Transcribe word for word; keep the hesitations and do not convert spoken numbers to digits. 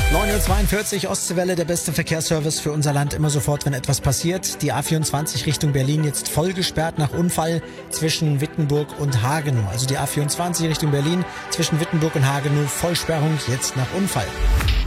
neun Uhr zweiundvierzig, Ostseewelle, der beste Verkehrsservice für unser Land, immer sofort, wenn etwas passiert. Die A vierundzwanzig Richtung Berlin jetzt voll gesperrt nach Unfall zwischen Wittenburg und Hagenow. Also die A vierundzwanzig Richtung Berlin zwischen Wittenburg und Hagenow, Vollsperrung jetzt nach Unfall.